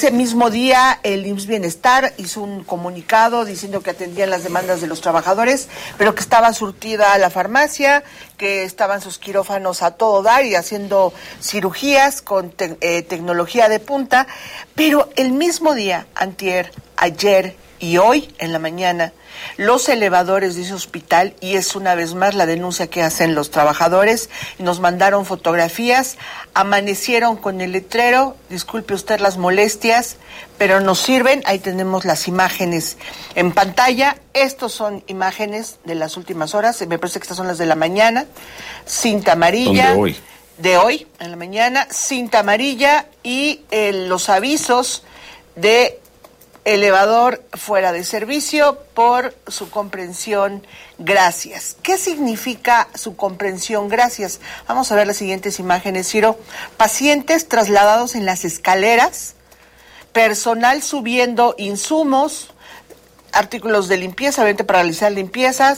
Ese mismo día, el IMSS Bienestar hizo un comunicado diciendo que atendían las demandas de los trabajadores, pero que estaba surtida la farmacia, que estaban sus quirófanos a todo dar y haciendo cirugías con tecnología de punta. Pero el mismo día, antier, ayer y hoy en la mañana, los elevadores de ese hospital, y es una vez más la denuncia que hacen los trabajadores, y nos mandaron fotografías, amanecieron con el letrero, disculpe usted las molestias, pero nos sirven. Ahí tenemos las imágenes en pantalla. Estos son imágenes de las últimas horas, me parece que estas son las de la mañana, cinta amarilla. De hoy, en la mañana, cinta amarilla y los avisos de elevador fuera de servicio por su comprensión, gracias. ¿Qué significa su comprensión, gracias? Vamos a ver las siguientes imágenes, Ciro. Pacientes trasladados en las escaleras, personal subiendo insumos, artículos de limpieza, obviamente para realizar limpiezas,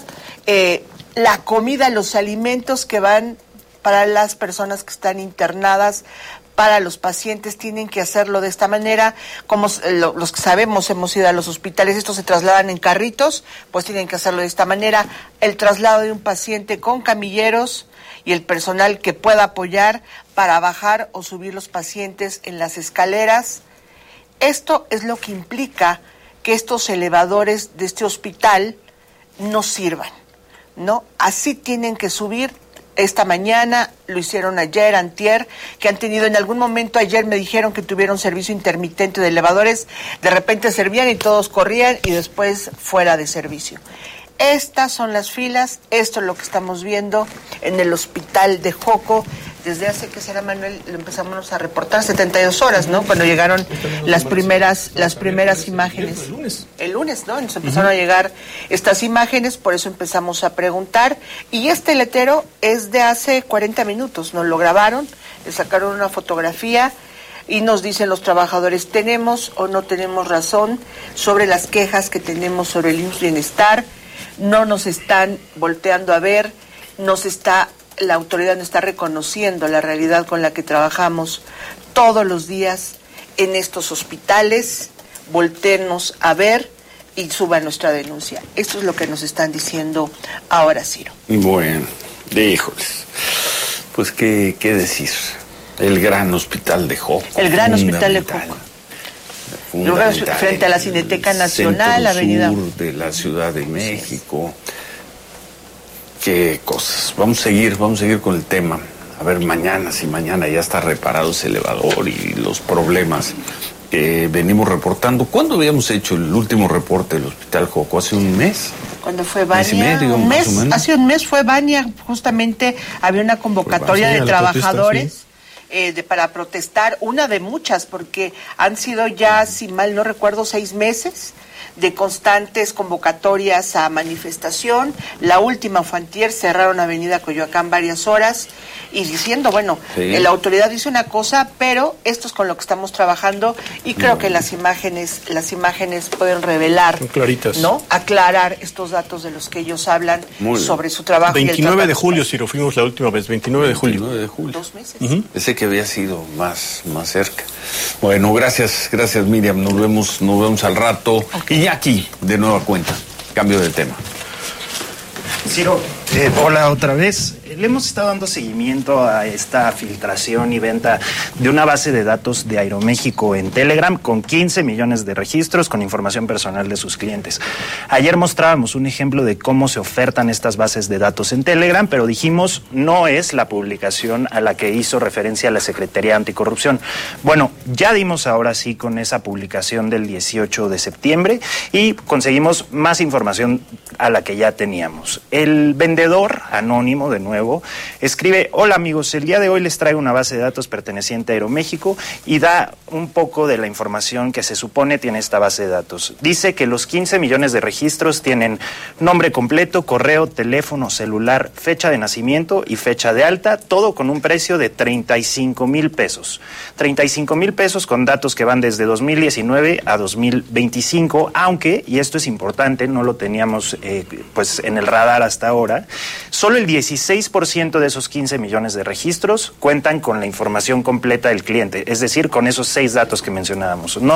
la comida, los alimentos que van para las personas que están internadas, para los pacientes, tienen que hacerlo de esta manera. Como los que sabemos, hemos ido a los hospitales, estos se trasladan en carritos, pues tienen que hacerlo de esta manera. El traslado de un paciente con camilleros y el personal que pueda apoyar para bajar o subir los pacientes en las escaleras. Esto es lo que implica que estos elevadores de este hospital no sirvan, ¿no? Así tienen que subir. Esta mañana, lo hicieron ayer, antier, que han tenido en algún momento, ayer me dijeron que tuvieron servicio intermitente de elevadores, de repente servían y todos corrían y después fuera de servicio. Estas son las filas, esto es lo que estamos viendo en el hospital de Joco. Desde hace, ¿qué será, Manuel? Lo empezamos a reportar 72 horas, ¿no? Cuando llegaron las primeras imágenes. El lunes, ¿no? Nos empezaron a llegar estas imágenes, por eso empezamos a preguntar. Y este letrero es de hace 40 minutos, nos lo grabaron, le sacaron una fotografía y nos dicen los trabajadores, ¿tenemos o no tenemos razón sobre las quejas que tenemos sobre el IMSS Bienestar? No nos están volteando a ver, la autoridad no está reconociendo la realidad con la que trabajamos todos los días en estos hospitales. Voltéennos a ver y suban nuestra denuncia. Esto es lo que nos están diciendo ahora, Ciro. Bueno, híjoles, pues qué decir. El gran hospital de Joco. El gran hospital de Joco. Frente a la Cineteca Nacional, la avenida sur de la Ciudad de México. Qué cosas. Vamos a seguir con el tema. A ver, si mañana ya está reparado ese elevador y los problemas que venimos reportando. ¿Cuándo habíamos hecho el último reporte del Hospital Joco? ¿Hace un mes? Cuando fue Bania, mes y medio, más o menos. Hace un mes fue Bania, justamente había una convocatoria de trabajadores. Para protestar, una de muchas, porque han sido ya, si mal no recuerdo, 6 meses de constantes convocatorias a manifestación. La última fue antier, cerraron Avenida Coyoacán varias horas y diciendo, bueno, la autoridad dice una cosa, pero esto es con lo que estamos trabajando y creo que las imágenes pueden revelar, claritas, ¿no? Aclarar estos datos de los que ellos hablan sobre su trabajo. 29 de julio, Ciro, fuimos la última vez, 29 de julio. 2 meses. Pensé que había sido más cerca. Bueno, gracias Miriam, nos vemos al rato. Okay. Y aquí, de nueva cuenta, cambio de tema. Ciro, hola otra vez. Le hemos estado dando seguimiento a esta filtración y venta de una base de datos de Aeroméxico en Telegram con 15 millones de registros con información personal de sus clientes. Ayer mostrábamos un ejemplo de cómo se ofertan estas bases de datos en Telegram, pero dijimos no es la publicación a la que hizo referencia la Secretaría Anticorrupción. Bueno, ya dimos ahora sí con esa publicación del 18 de septiembre y conseguimos más información a la que ya teníamos. El vendedor anónimo, de nuevo, escribe: hola amigos, el día de hoy les traigo una base de datos perteneciente a Aeroméxico, y da un poco de la información que se supone tiene esta base de datos. Dice que los 15 millones de registros tienen nombre completo, correo, teléfono, celular, fecha de nacimiento y fecha de alta, todo con un precio de 35,000 pesos. 35,000 pesos con datos que van desde 2019 a 2025, aunque, y esto es importante, no lo teníamos pues en el radar hasta ahora, solo el 16% de esos 15 millones de registros cuentan con la información completa del cliente, es decir, con esos 6 datos que mencionábamos. No